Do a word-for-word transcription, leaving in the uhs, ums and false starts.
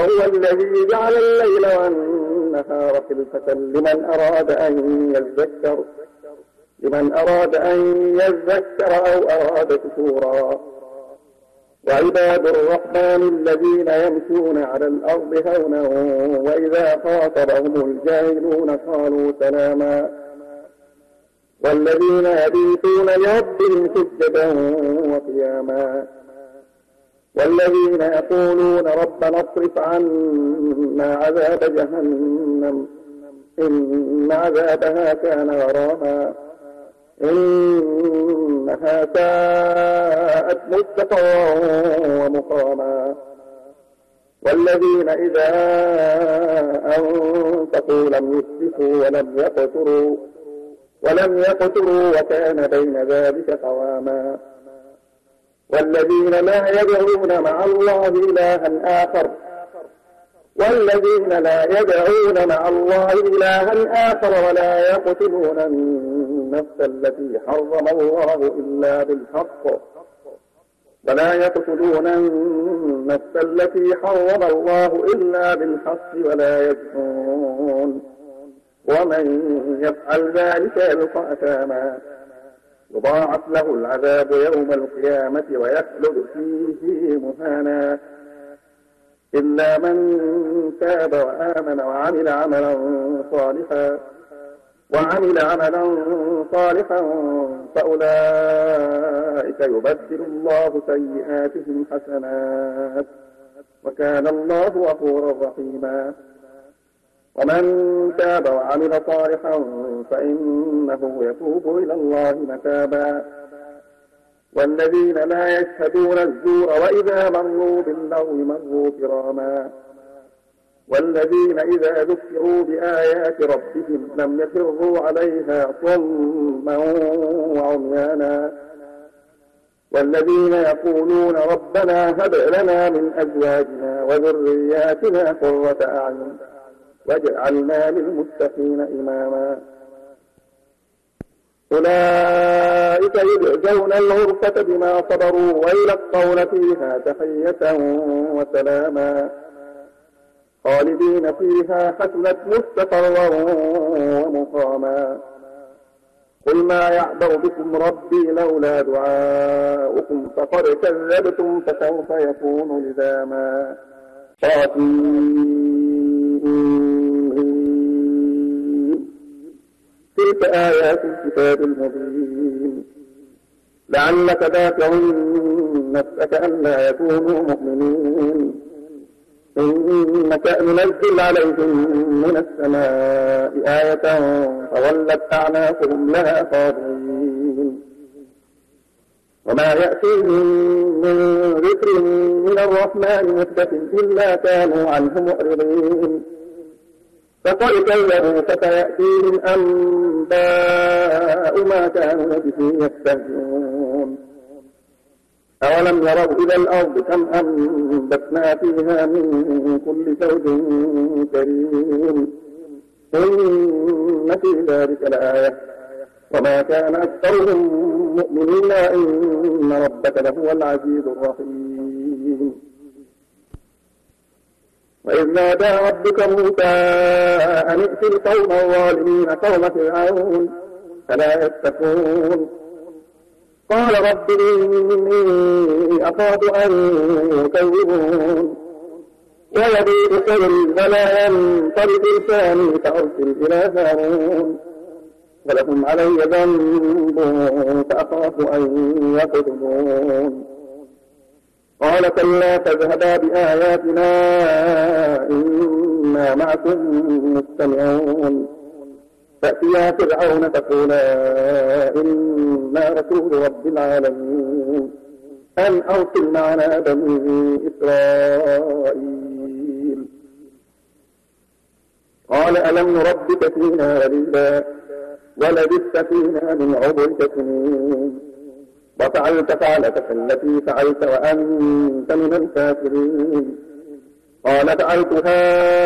وهو الذي جعل الليل والنهار خلفة لمن أراد أن يذكر لمن أراد أن يذكر أو أراد شكورا. وعباد الرحمن الذين يمشون على الأرض هونا وإذا خاطبهم الجاهلون قالوا سلاما. والذين يبيتون لربهم سجدا وقياما. والذين يقولون ربنا اصرف عنا عذاب جهنم إن عذابها كان غراما إنها ساءت مستقرا ومقاما. والذين إذا أنفقوا لم يسرفوا ولم يقتروا ولم يقتروا وكان بين ذلك قواما. والذين لا يدعون مع الله إلها آخر والذين لا يدعون مع الله إلها آخر ولا يقتلون النفس التي حرم الله إلا بالحق ولا يقتلون النفس التي حرم الله إلا بالحق ولا يزنون ومن يفعل ذلك يلقى أثاما يضاعف له العذاب يوم القيامة ويخلد فيه مهانا إلا من تاب وآمن وعمل عملا صالحا وعمل عملا صالحا فأولئك يبدل الله سيئاتهم حسنات وكان الله غفورا رحيما. ومن تاب وعمل صالحا فإنه يتوب إلى الله متابا. والذين لا يشهدون الزور وإذا مروا باللغو مروا كراما. والذين إذا ذكروا بآيات ربهم لم يخروا عليها صما وعميانا. والذين يقولون ربنا هب لنا من أزواجنا وذرياتنا قرة أعين واجعلنا للمتقين إماما. أولئك يجزون الغرفة بما صبروا ويلقون فيها تحية وسلاما خالدين فيها حسنت مستقرا ومقاما. قل ما يعبأ بكم ربي لولا دعاؤكم فقد كذبتم فسوف يكون لزاما. تلك آيات الكتاب المبين لعلك باقع نفسك ألا يكونوا مؤمنين إن كأن ننزل عليهم من السماء آية فولت أعناقهم لها خاضعين وما يأتيهم من ذكر من الرحمن محدث إلا كانوا عنه معرضين فقد كذبوا فسيأتيهم أنباء ما كانوا به يستهزئون. أولم يروا إلى الأرض كم أنبتنا فيها من كل زوج كريم إن في ذلك لآية وما كان أكثرهم مؤمنين إن ربك لهو العزيز الرحيم. وإذ نادى ربك موسى أن ائت القوم الظالمين قوم فرعون فلا يتقون قال رب إني أخاف أن يكذبون ويضيق صدري ولا ينطلق لساني فأرسل إلى هارون ولهم علي ذنب فأخاف أن يقتلون قال كلا فاذهبا بآياتنا إنا معكم مستمعون فأتيا فرعون فقولا إنا رسول رب العالمين أن أرسل معنا بني إسرائيل قال ألم نربك فينا وليدا ولبثت فينا من عمرك سنين وفعلت فعلتك التي فعلت وأنت من الكافرين قال فعلتها